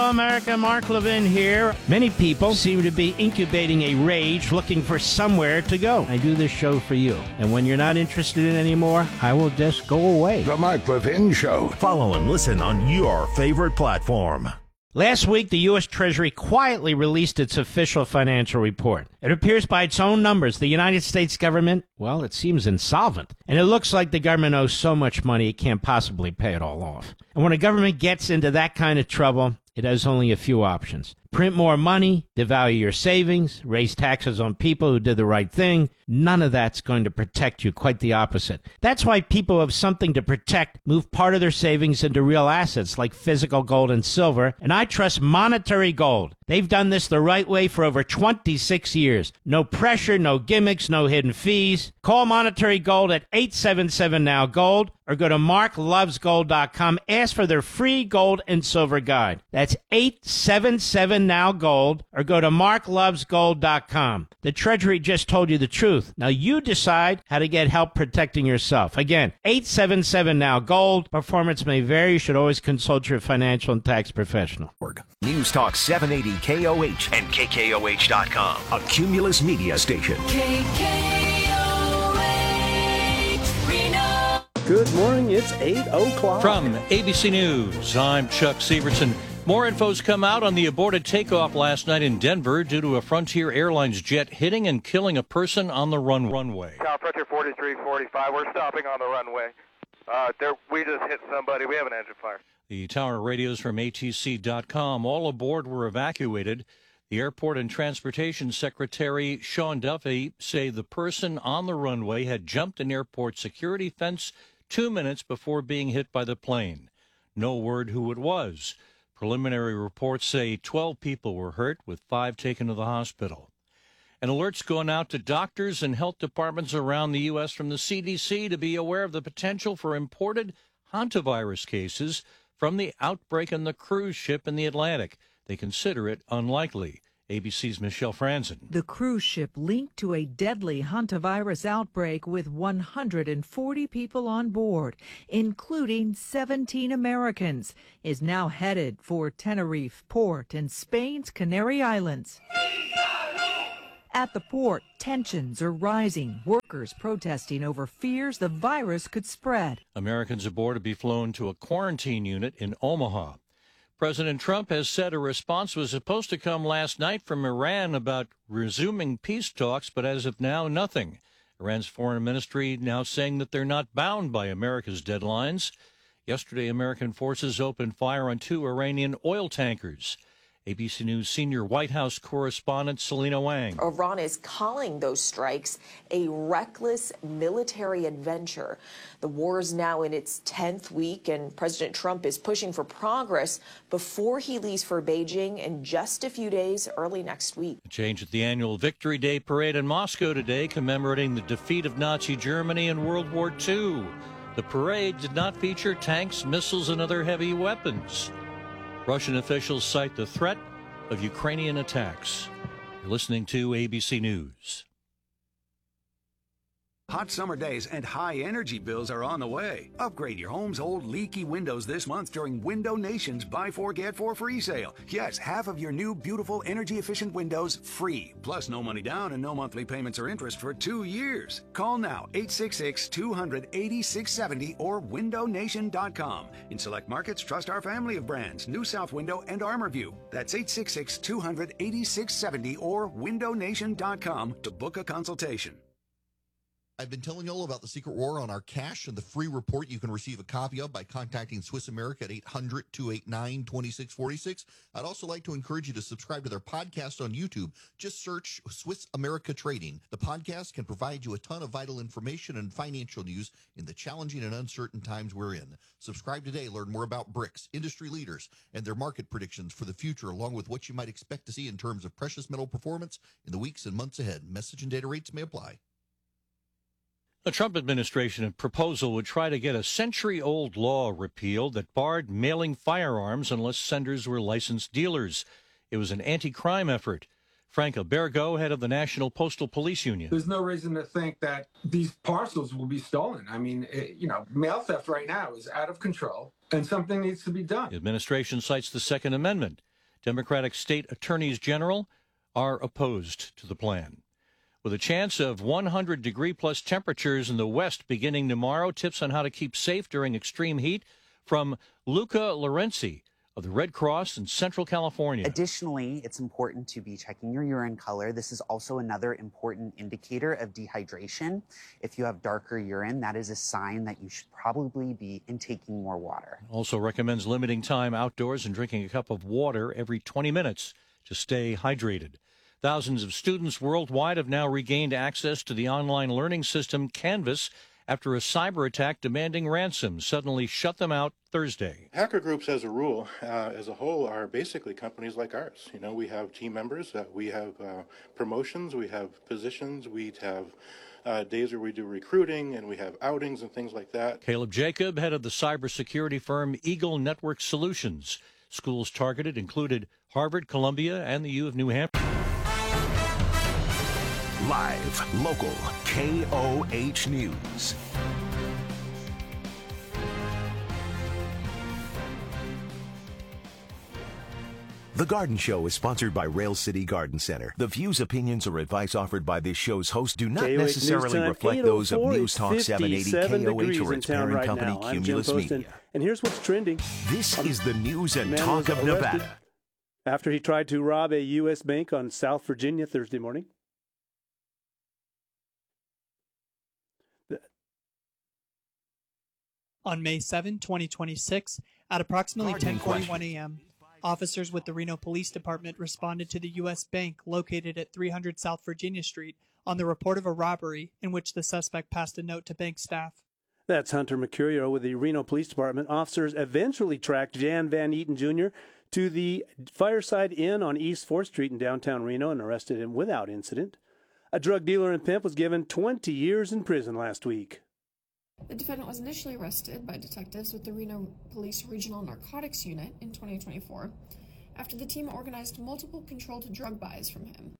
America. Mark Levin here. Many people seem to be incubating a rage looking for somewhere to go. I do this show for you. And when you're not interested in it anymore, I will just go away. The Mark Levin Show. Follow and listen on your favorite platform. Last week, the U.S. Treasury quietly released its official financial report. It appears by its own numbers, the United States government, well, it seems insolvent. And it looks like the government owes so much money it can't possibly pay it all off. And when a government gets into that kind of trouble, it has only a few options. Print more money, devalue your savings, raise taxes on people who did the right thing. None of that's going to protect you, quite the opposite. That's why people who have something to protect move part of their savings into real assets like physical gold and silver, and I trust Monetary Gold. They've done this the right way for over 26 years. No pressure, no gimmicks, no hidden fees. Call Monetary Gold at 877-NOW-GOLD or go to marklovesgold.com. Ask for their free gold and silver guide. That's 877-NOW-GOLD or go to marklovesgold.com. The Treasury just told you the truth. Now you decide how to get help protecting yourself. Again, 877-NOW-GOLD. Performance may vary. You should always consult your financial and tax professional. News Talk 780 KOH and KKOH.com. A Cumulus Media station. Good morning, it's 8 o'clock. From ABC News, I'm Chuck Severson. More info's come out on the aborted takeoff last night in Denver due to a Frontier Airlines jet hitting and killing a person on the runway. Frontier 4345, we're stopping on the runway. We just hit somebody. We have an engine fire. The tower radios from ATC.com. All aboard were evacuated. The Airport and Transportation Secretary Sean Duffy say the person on the runway had jumped an airport security fence 2 minutes before being hit by the plane. No word who it was. Preliminary reports say 12 people were hurt, with 5 taken to the hospital. An alert's gone out to doctors and health departments around the U.S. from the CDC to be aware of the potential for imported hantavirus cases from the outbreak on the cruise ship in the Atlantic. They consider it unlikely. ABC's Michelle Franzen. The cruise ship linked to a deadly hantavirus outbreak with 140 people on board, including 17 Americans, is now headed for Tenerife port in Spain's Canary Islands. At the port, tensions are rising, workers protesting over fears the virus could spread. Americans aboard to be flown to a quarantine unit in Omaha. President Trump has said a response was supposed to come last night from Iran about resuming peace talks, but as of now, nothing. Iran's foreign ministry now saying that they're not bound by America's deadlines. Yesterday, American forces opened fire on 2 Iranian oil tankers. ABC News senior White House correspondent Selena Wang. Iran is calling those strikes a reckless military adventure. The war is now in its 10th week, and President Trump is pushing for progress before he leaves for Beijing in just a few days early next week. A change at the annual Victory Day parade in Moscow today, commemorating the defeat of Nazi Germany in World War II. The parade did not feature tanks, missiles, and other heavy weapons. Russian officials cite the threat of Ukrainian attacks. You're listening to ABC News. Hot summer days and high energy bills are on the way. Upgrade your home's old leaky windows this month during Window Nation's Buy 4 Get 4 free sale. Yes, half of your new beautiful energy efficient windows free. Plus no money down and no monthly payments or interest for 2 years. Call now 866-200-8670 or windownation.com. In select markets, trust our family of brands, New South Window and ArmorView. That's 866-200-8670 or windownation.com to book a consultation. I've been telling you all about the secret war on our cash and the free report you can receive a copy of by contacting Swiss America at 800-289-2646. I'd also like to encourage you to subscribe to their podcast on YouTube. Just search Swiss America Trading. The podcast can provide you a ton of vital information and financial news in the challenging and uncertain times we're in. Subscribe today. Learn more about BRICS, industry leaders, and their market predictions for the future, along with what you might expect to see in terms of precious metal performance in the weeks and months ahead. Message and data rates may apply. The Trump administration proposal would try to get a century-old law repealed that barred mailing firearms unless senders were licensed dealers. It was an anti-crime effort. Frank Albergo, head of the National Postal Police Union. There's no reason to think that these parcels will be stolen. I mean, mail theft right now is out of control, and something needs to be done. The administration cites the Second Amendment. Democratic state attorneys general are opposed to the plan. With a chance of 100-degree-plus temperatures in the west beginning tomorrow, tips on how to keep safe during extreme heat from Luca Lorenzi of the Red Cross in Central California. Additionally, it's important to be checking your urine color. This is also another important indicator of dehydration. If you have darker urine, that is a sign that you should probably be intaking more water. Also recommends limiting time outdoors and drinking a cup of water every 20 minutes to stay hydrated. Thousands of students worldwide have now regained access to the online learning system Canvas after a cyber attack demanding ransom suddenly shut them out Thursday. Hacker groups, as a rule, as a whole, are basically companies like ours. You know, we have team members, we have promotions, we have positions, we have days where we do recruiting, and we have outings and things like that. Caleb Jacob, head of the cybersecurity firm Eagle Network Solutions. Schools targeted included Harvard, Columbia, and the U of New Hampshire. Live, local, KOH News. The Garden Show is sponsored by Rail City Garden Center. The views, opinions, or advice offered by this show's host do not necessarily reflect those of News Talk 780 KOH or its parent right company, now. Cumulus Media. And here's what's trending. This is the news and Man talk was of arrested Nevada. after he tried to rob a U.S. bank on South Virginia Thursday morning. On May 7, 2026, at approximately 10:41 a.m., officers with the Reno Police Department responded to the U.S. Bank located at 300 South Virginia Street on the report of a robbery in which the suspect passed a note to bank staff. That's Hunter Mercurio with the Reno Police Department. Officers eventually tracked Jan Van Eaton Jr. to the Fireside Inn on East 4th Street in downtown Reno and arrested him without incident. A drug dealer and pimp was given 20 years in prison last week. The defendant was initially arrested by detectives with the Reno Police Regional Narcotics Unit in 2024 after the team organized multiple controlled drug buys from him.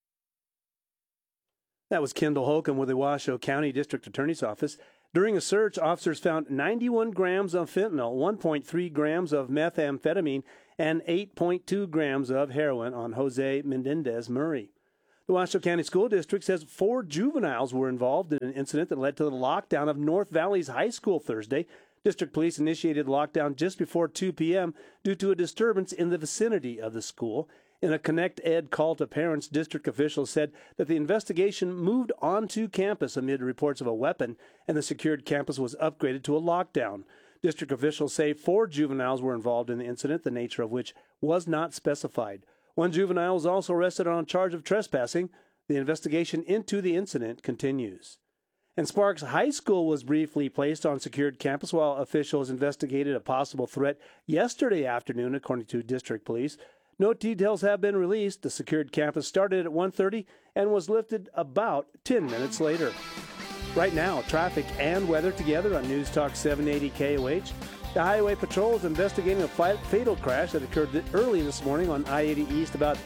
That was Kendall Holcomb with the Washoe County District Attorney's Office. During a search, officers found 91 grams of fentanyl, 1.3 grams of methamphetamine, and 8.2 grams of heroin on Jose Menendez Murray. The Washoe County School District says 4 juveniles were involved in an incident that led to the lockdown of North Valley's high school Thursday. District police initiated lockdown just before 2 p.m. due to a disturbance in the vicinity of the school. In a Connect Ed call to parents, district officials said that the investigation moved onto campus amid reports of a weapon, and the secured campus was upgraded to a lockdown. District officials say 4 juveniles were involved in the incident, the nature of which was not specified. 1 juvenile was also arrested on a charge of trespassing. The investigation into the incident continues. And Sparks High School was briefly placed on secured campus while officials investigated a possible threat yesterday afternoon, according to district police. No details have been released. The secured campus started at 1:30 and was lifted about 10 minutes later. Right now, traffic and weather together on News Talk 780 KOH. The Highway Patrol is investigating a fatal crash that occurred early this morning on I-80 East about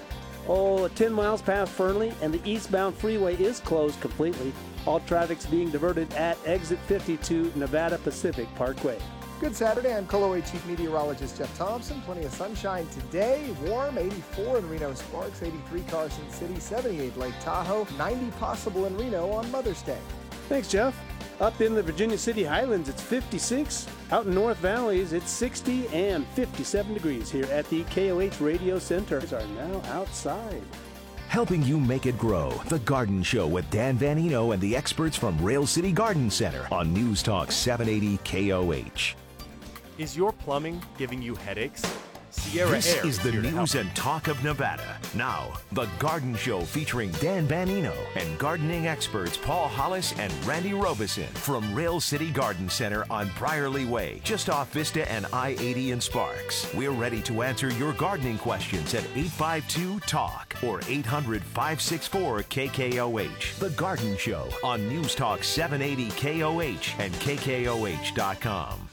10 miles past Fernley, and the eastbound freeway is closed completely. All traffic's being diverted at exit 52 Nevada Pacific Parkway. Good Saturday. I'm KOH Chief Meteorologist Jeff Thompson. Plenty of sunshine today. Warm, 84 in Reno Sparks, 83 Carson City, 78 Lake Tahoe, 90 possible in Reno on Mother's Day. Thanks, Jeff. Up in the Virginia City Highlands, it's 56. Out in North Valleys, it's 60 and 57 degrees here at the KOH Radio Center. Are now outside. Helping you make it grow. The Garden Show with Dan Vanino and the experts from Rail City Garden Center on News Talk 780 KOH. Is your plumbing giving you headaches? Sierra This Air is the here to news help. and talk of Nevada. Now, The Garden Show featuring Dan Vanino and gardening experts Paul Hollis and Randy Robeson from Rail City Garden Center on Briarley Way, just off Vista and I-80 in Sparks. We're ready to answer your gardening questions at 852-TALK or 800-564-KKOH. The Garden Show on News Talk 780 KOH and KKOH.com.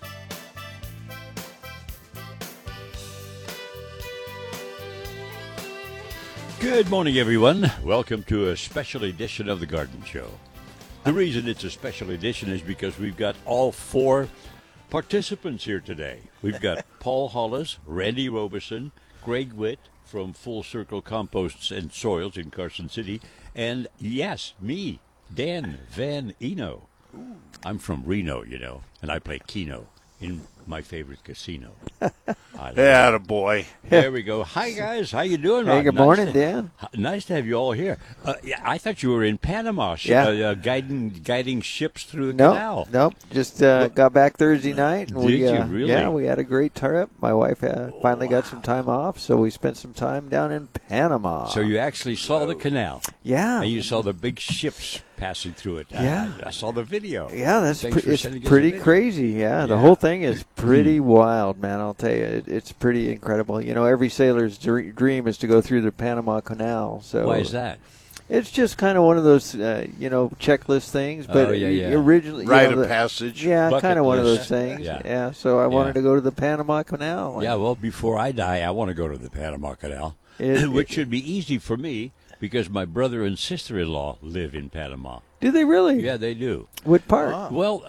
Good morning, everyone. Welcome to a special edition of The Garden Show. The reason it's a special edition is because we've got all 4 participants here today. We've got Paul Hollis, Randy Robeson, Greg Witt from Full Circle Composts and Soils in Carson City, and yes, me, Dan Van Eno. I'm from Reno, and I play Keno in my favorite casino. Attaboy. There we go. Hi, guys. How you doing? Hey, good morning, Dan. Nice to have you all here. I thought you were in Panama, guiding ships through the canal. Nope. Just got back Thursday night. And Did you really? Yeah, we had a great trip. My wife finally got some time off, so we spent some time down in Panama. So you actually saw the canal. Yeah. And you saw the big ships passing through it. Yeah. I saw the video. Yeah, it's sending us pretty a video. crazy. Yeah, the whole thing is pretty wild, man. I'll tell you, it's pretty incredible. Every sailor's dream is to go through the Panama Canal. So why is that? It's just kind of one of those, checklist things. But originally, rite of passage. Yeah, Bucket kind of one of those list. things. Yeah. Yeah. So I wanted to go to the Panama Canal. Yeah. Well, before I die, I want to go to the Panama Canal, which should be easy for me because my brother and sister-in-law live in Panama. Do they really? Yeah, they do. What part? Well,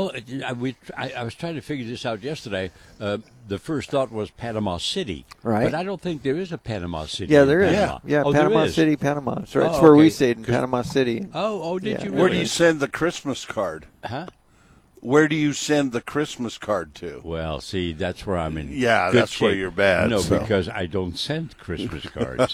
I was trying to figure this out yesterday. The first thought was Panama City. Right. But I don't think there is a Panama City. Yeah, in there is. Panama. Yeah, Oh, Panama there is? City, Panama. So that's Oh, where we okay. stayed in Panama City. Oh, did you really? Where do you send the Christmas card? Huh? Where do you send the Christmas card to? Well, see, that's where I'm in. Yeah, good that's where shape. you're bad. No, so. because I don't send Christmas cards,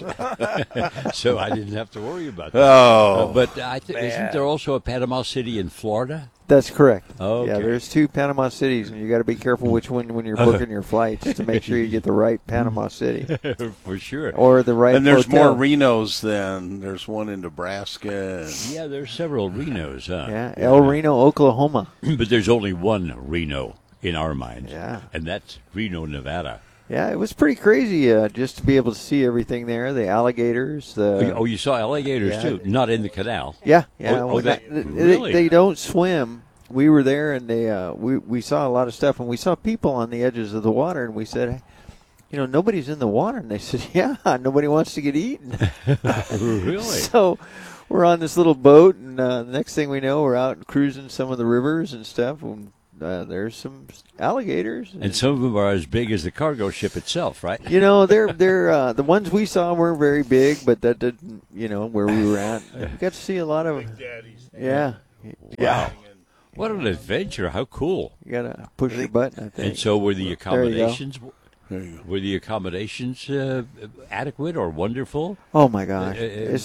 so I didn't have to worry about that. Oh, but isn't there also a Panama City in Florida? That's correct. Okay. Yeah, there's 2 Panama cities, and you got to be careful which one when you're booking your flights to make sure you get the right Panama City. For sure. Or the right And there's hotel. more Renos than there's one in Nebraska. Yeah, there's several Renos. Yeah, El Reno, Oklahoma. But there's only one Reno in our minds. Yeah. And that's Reno, Nevada. Yeah, it was pretty crazy just to be able to see everything there. The alligators. Oh, you saw alligators too? Not in the canal. Yeah. Really? They don't swim. We were there, and we saw a lot of stuff, and we saw people on the edges of the water, and we said, nobody's in the water. And they said, yeah, nobody wants to get eaten. Really? So we're on this little boat, and the next thing we know, we're out cruising some of the rivers and stuff, and there's some alligators. And some of them are as big as the cargo ship itself, right? They're the ones we saw weren't very big, but that didn't, where we were at. We got to see a lot of. Yeah. Wow. What an adventure! How cool! You gotta push your button, I think. And so, were the accommodations? There you go. Were the accommodations adequate or wonderful? Oh my gosh! It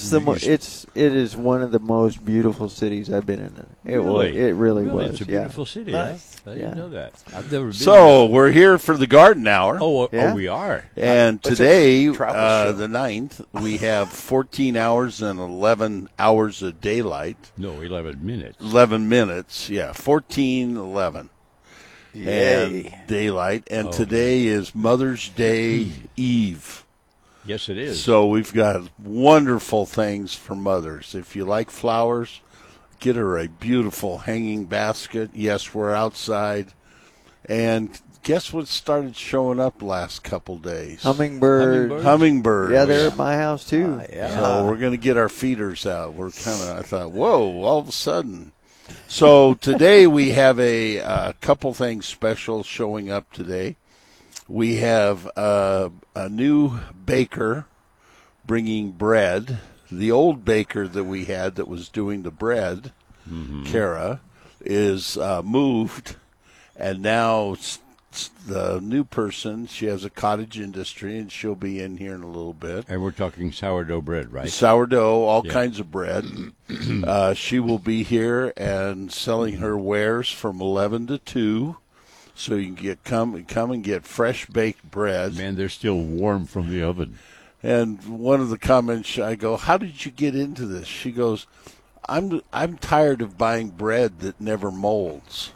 is one of the most beautiful cities I've been in. It really was. It's a beautiful city. Nice. I didn't know that. I've never been. So we're here for the Garden Hour. Oh, we are. And today, the 9th, we have 14 hours and 11 hours of daylight. No, 11 minutes. 11 minutes, yeah, 14:11. Yay. And daylight. And today is Mother's Day Eve. Yes, it is. So we've got wonderful things for mothers. If you like flowers, get her a beautiful hanging basket. Yes, we're outside. And guess what started showing up last couple days? Hummingbirds. Yeah, they're at my house too. So we're going to get our feeders out. I thought, whoa, all of a sudden. So today we have a couple things special showing up today. We have a new baker bringing bread. The old baker that we had that was doing the bread, Kara, is moved, and now the new person, she has a cottage industry, and she'll be in here in a little bit. And we're talking sourdough bread, right? Sourdough, all kinds of bread. She will be here and selling her wares from 11 to 2. So you can come and get fresh baked bread. Man, they're still warm from the oven. And one of the comments, I go, "How did you get into this?" She goes, "I'm tired of buying bread that never molds."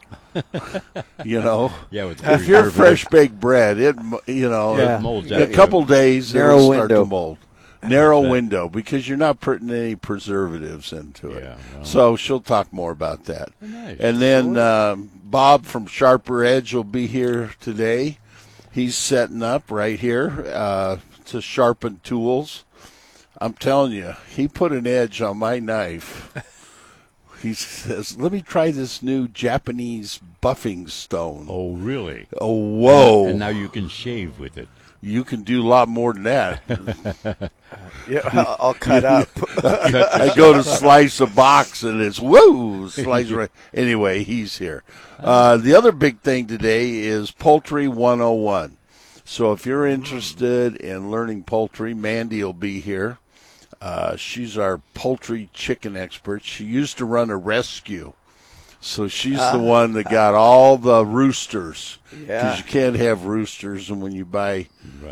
Yeah, if you're fresh baked bread, it molds in a couple days it'll start to mold. Narrow bet. window, because you're not putting any preservatives into it. Yeah, well. So she'll talk more about that. Nice. And then Bob from Sharper Edge will be here today. He's setting up right here to sharpen tools. I'm telling you, he put an edge on my knife. He says, "Let me try this new Japanese buffing stone." Oh, really? Oh, whoa! And now you can shave with it. You can do a lot more than that. Yeah, I'll cut up. I go to slice a box and it's woo, slice right. Anyway, he's here. The other big thing today is Poultry 101. So if you're interested in learning poultry, Mandy will be here. She's our poultry chicken expert. She used to run a rescue. So she's the one that got all the roosters. Because you can't have roosters, and when you buy,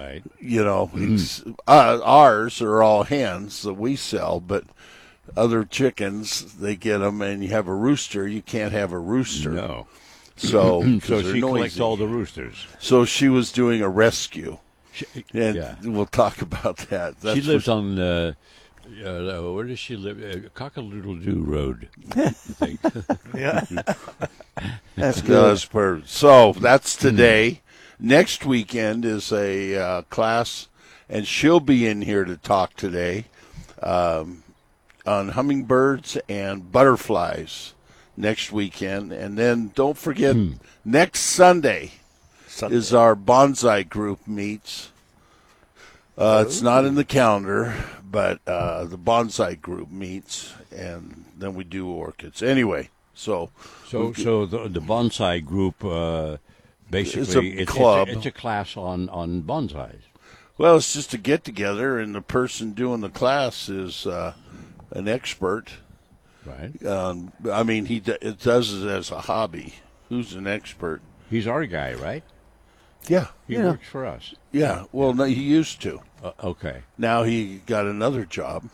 ours are all hens that we sell, but other chickens, they get them, and you have a rooster, you can't have a rooster. No. So she collects all the roosters. So she was doing a rescue. And we'll talk about that. She lives on, where does she live? Cock-a-doodle-doo Road. I think. Yeah. That's good. That's perfect. So that's today. Next weekend is a class, and she'll be in here to talk today on hummingbirds and butterflies next weekend. And then don't forget, next Sunday is our bonsai group meets. It's not in the calendar, but the bonsai group meets, and then we do orchids. Anyway, so the bonsai group basically it's a club. It's a class on bonsais. Well, it's just a get together, and the person doing the class is an expert. Right. I mean, it does it as a hobby. Who's an expert? He's our guy, right? Yeah. He works for us. Yeah. Well, no, he used to. Okay. Now he got another job,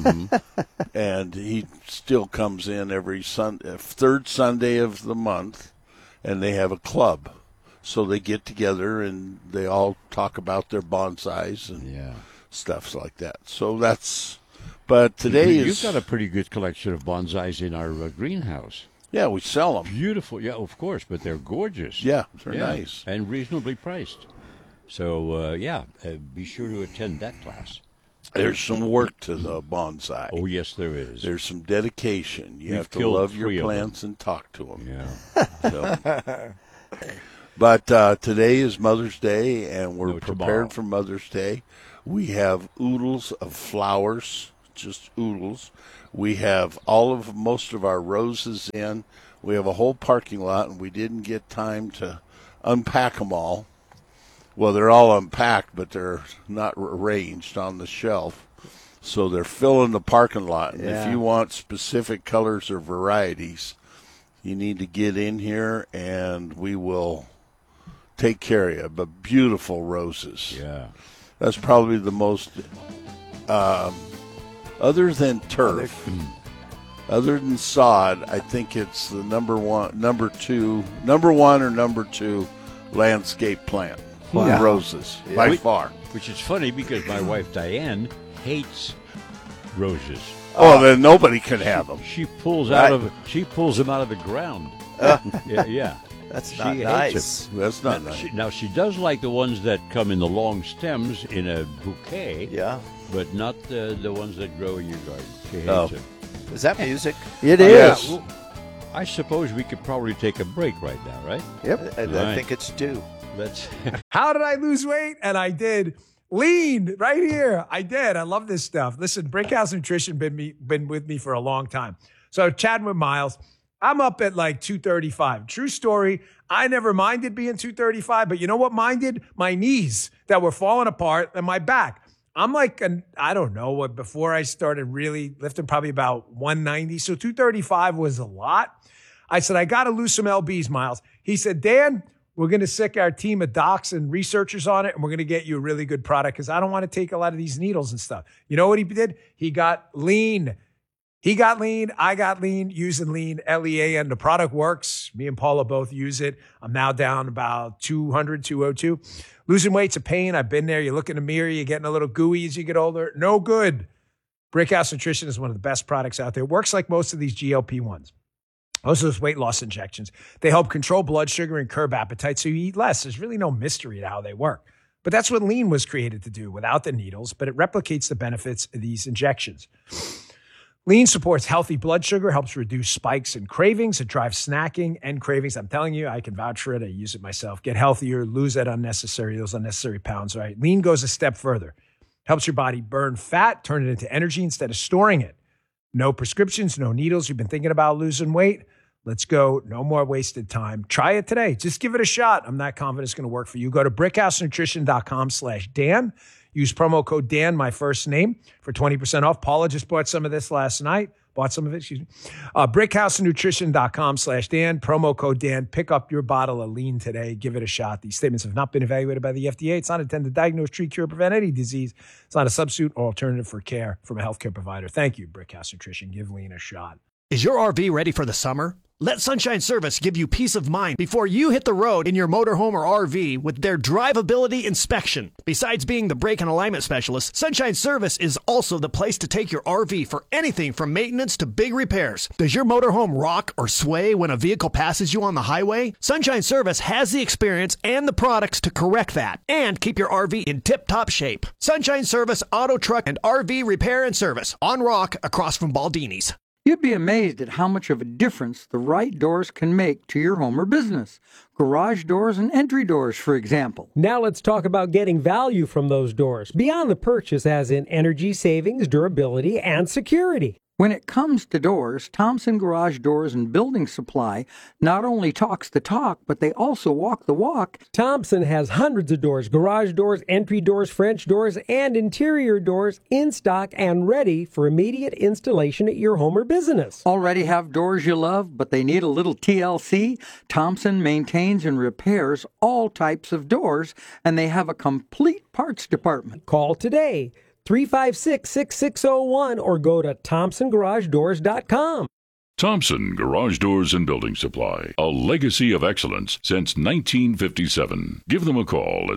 and he still comes in every third Sunday of the month, and they have a club. So they get together, and they all talk about their bonsais and stuff like that. So that's... But today You've got a pretty good collection of bonsais in our greenhouse. Yeah, we sell them. Beautiful, yeah, of course, but they're gorgeous. Yeah, they're nice. And reasonably priced. So, be sure to attend that class. There's some work to the bonsai. Oh, yes, there is. There's some dedication. You have to love your plants and talk to them. Yeah. But today is Mother's Day, and we're prepared for Mother's Day. We have oodles of flowers, just oodles. We have most of our roses in. We have a whole parking lot, and we didn't get time to unpack them all. Well, they're all unpacked, but they're not arranged on the shelf. So they're filling the parking lot. And if you want specific colors or varieties, you need to get in here, and we will take care of you. But beautiful roses. Yeah. That's probably the most... other than turf, other than sod, I think it's the number one or number two landscape plant. Wow. Roses, by far. Which is funny because my wife Diane hates roses. Oh, then nobody can have them. She pulls them out of the ground. Yeah. That's not nice. That's not nice. Now she does like the ones that come in the long stems in a bouquet. Yeah. But not the ones that grow in your garden. She hates it. Is that music? It is. Well, I suppose we could probably take a break right now, right? Yep. I think it's due. Let's. How did I lose weight? And I did. Lean right here. I did. I love this stuff. Listen, Brickhouse Nutrition been with me for a long time. So chatting with Miles, I'm up at like 235. True story. I never minded being 235, but you know what minded? My knees that were falling apart and my back. I'm like, I don't know what, before I started really lifting, probably about 190. So 235 was a lot. I said, I got to lose some LBs, Miles. He said, Dan, we're going to sick our team of docs and researchers on it, and we're going to get you a really good product because I don't want to take a lot of these needles and stuff. You know what he did? He got lean. He got lean. I got lean using lean, L-E-A-N. The product works. Me and Paula both use it. I'm now down about 200, 202. Losing weight's a pain. I've been there. You look in the mirror. You're getting a little gooey as you get older. No good. Brickhouse Nutrition is one of the best products out there. It works like most of these GLP-1s. Most of those weight loss injections. They help control blood sugar and curb appetite so you eat less. There's really no mystery to how they work. But that's what lean was created to do without the needles, but it replicates the benefits of these injections. Lean supports healthy blood sugar, helps reduce spikes and cravings. It drives snacking and cravings. I'm telling you, I can vouch for it. I use it myself. Get healthier, lose those unnecessary pounds, right? Lean goes a step further. Helps your body burn fat, turn it into energy instead of storing it. No prescriptions, no needles. You've been thinking about losing weight? Let's go. No more wasted time. Try it today. Just give it a shot. I'm not confident it's going to work for you. Go to brickhousenutrition.com/Dan. Use promo code Dan, my first name, for 20% off. Paula just bought some of this last night. brickhousenutrition.com/Dan. Promo code Dan. Pick up your bottle of Lean today. Give it a shot. These statements have not been evaluated by the FDA. It's not intended to diagnose, treat, cure, or prevent any disease. It's not a substitute or alternative for care from a healthcare provider. Thank you, Brickhouse Nutrition. Give Lean a shot. Is your RV ready for the summer? Let Sunshine Service give you peace of mind before you hit the road in your motorhome or RV with their drivability inspection. Besides being the brake and alignment specialist, Sunshine Service is also the place to take your RV for anything from maintenance to big repairs. Does your motorhome rock or sway when a vehicle passes you on the highway? Sunshine Service has the experience and the products to correct that and keep your RV in tip-top shape. Sunshine Service Auto, Truck, and RV Repair and Service on Rock across from Baldini's. You'd be amazed at how much of a difference the right doors can make to your home or business. Garage doors and entry doors, for example. Now let's talk about getting value from those doors, beyond the purchase as in energy savings, durability, and security. When it comes to doors, Thompson Garage Doors and Building Supply not only talks the talk, but they also walk the walk. Thompson has hundreds of doors, garage doors, entry doors, French doors, and interior doors in stock and ready for immediate installation at your home or business. Already have doors you love, but they need a little TLC? Thompson maintains and repairs all types of doors, and they have a complete parts department. Call today. 356-6601 or go to ThompsonGarageDoors.com. Thompson Garage Doors and Building Supply, a legacy of excellence since 1957. Give them a call at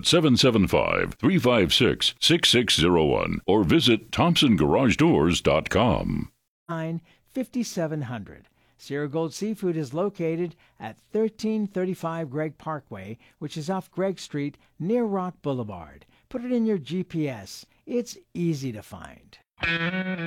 775-356-6601 or visit ThompsonGarageDoors.com. 5700. Sierra Gold Seafood is located at 1335 Gregg Parkway, which is off Gregg Street near Rock Boulevard. Put it in your GPS. It's easy to find.